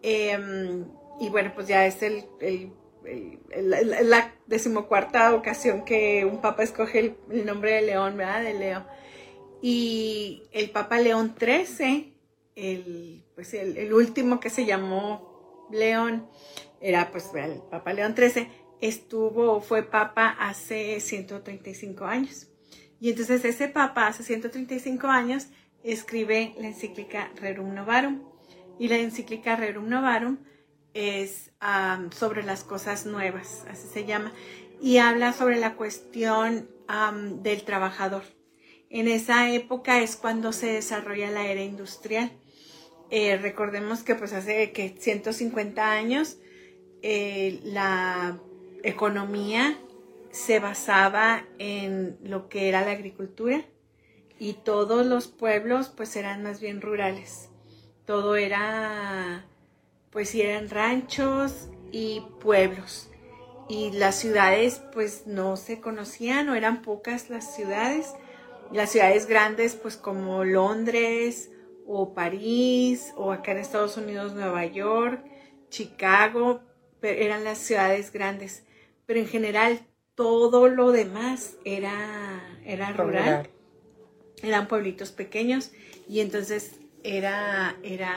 Y bueno, pues ya es la 14ª ocasión que un papa escoge el nombre de León, ¿verdad? De Leo. Y el Papa León XIII, el último que se llamó León, era pues el Papa León XIII, fue papa hace 135 años. Y entonces ese papa hace 135 años escribe la encíclica Rerum Novarum. Y la encíclica Rerum Novarum es sobre las cosas nuevas, así se llama. Y habla sobre la cuestión del trabajador. En esa época es cuando se desarrolla la era industrial. Recordemos que pues hace 150 años la economía se basaba en lo que era la agricultura y todos los pueblos pues eran más bien rurales. Todo era, pues eran ranchos y pueblos. Y las ciudades pues no se conocían, o eran pocas las ciudades. Las ciudades grandes pues como Londres o París o acá en Estados Unidos Nueva York, Chicago, eran las ciudades grandes. Pero en general todo lo demás era rural. Eran pueblitos pequeños y entonces era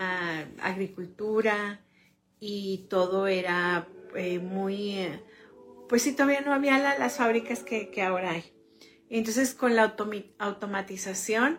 agricultura y todo era pues sí, todavía no había las fábricas que ahora hay. Entonces con la automatización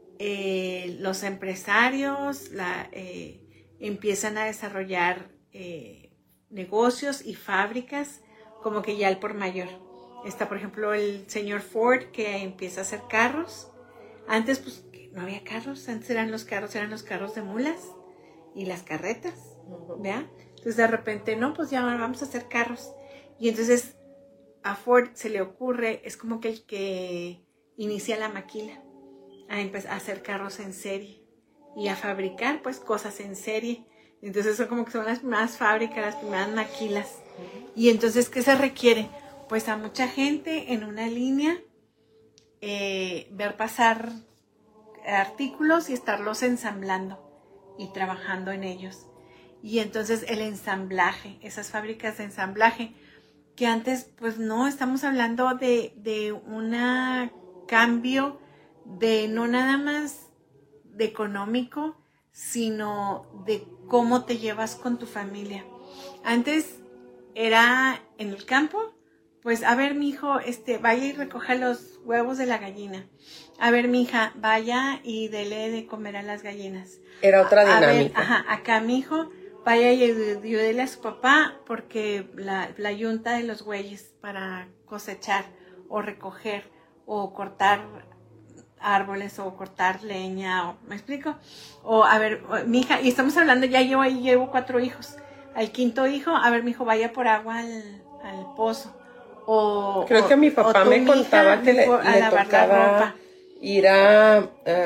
los empresarios empiezan a desarrollar negocios y fábricas como que ya al por mayor. Está por ejemplo el señor Ford, que empieza a hacer carros. Antes pues no había carros, antes eran los carros de mulas y las carretas, ¿verdad? Entonces de repente, no, pues ya vamos a hacer carros. Y entonces a Ford se le ocurre, es como que el que inicia la maquila, a hacer carros en serie y a fabricar pues cosas en serie. Entonces son las primeras fábricas, las primeras maquilas. Y entonces, ¿qué se requiere? Pues a mucha gente en una línea, ver pasar artículos y estarlos ensamblando y trabajando en ellos. Y entonces el ensamblaje, esas fábricas de ensamblaje, que antes pues no, estamos hablando de un cambio de no nada más de económico, sino de cómo te llevas con tu familia. Antes era en el campo, pues a ver mijo, vaya y recoja los huevos de la gallina. A ver mija, vaya y dele de comer a las gallinas. Era otra dinámica. A ver, acá mijo, vaya y ayúdele a su papá porque la yunta de los bueyes para cosechar o recoger o cortar árboles o cortar leña, ¿me explico? O a ver, mija, y estamos hablando, llevo 4 hijos. Al 5º hijo, a ver, mijo, vaya por agua al pozo. Creo que mi papá me contaba que le tocaba ir a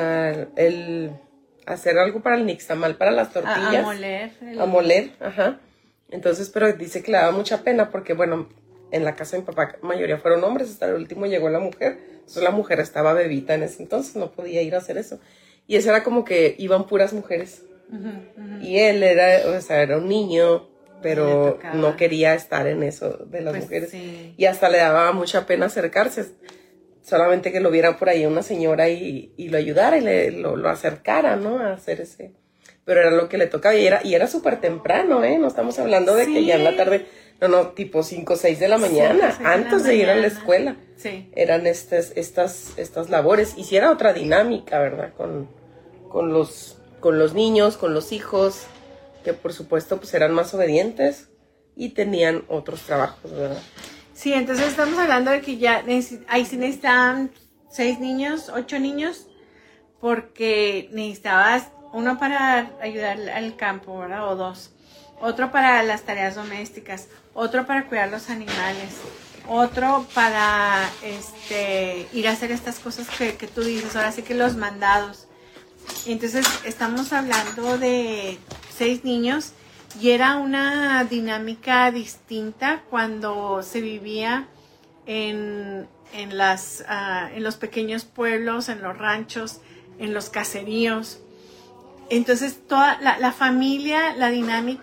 hacer algo para el nixtamal, para las tortillas. A moler, ajá. Entonces, pero dice que le daba mucha pena porque, bueno, en la casa de mi papá, la mayoría fueron hombres, hasta el último llegó la mujer. Entonces la mujer estaba bebita en ese entonces, no podía ir a hacer eso. Y eso era como que iban puras mujeres. Y él era un niño, pero no quería estar en eso de las mujeres. Sí. Y hasta le daba mucha pena acercarse. Solamente que lo viera por ahí una señora y lo ayudara y lo acercara, ¿no? A hacer ese. Pero era lo que le tocaba y era súper temprano, ¿eh? No estamos hablando de que ya en la tarde, no, tipo 5 o 6 de la mañana, antes de ir a la escuela. Sí. Eran estas labores. Y si era otra dinámica, ¿verdad? Con los niños, con los hijos, que por supuesto pues eran más obedientes y tenían otros trabajos, ¿verdad? Sí, entonces estamos hablando de que ya ahí sí necesitaban 6 niños, 8 niños, porque necesitabas uno para ayudar al campo, ¿verdad? O 2. Otro para las tareas domésticas, otro para cuidar los animales, otro para ir a hacer estas cosas que tú dices, ahora sí que los mandados. Entonces estamos hablando de 6 niños y era una dinámica distinta cuando se vivía en los pequeños pueblos, en los ranchos, en los caseríos. Entonces toda la familia, la dinámica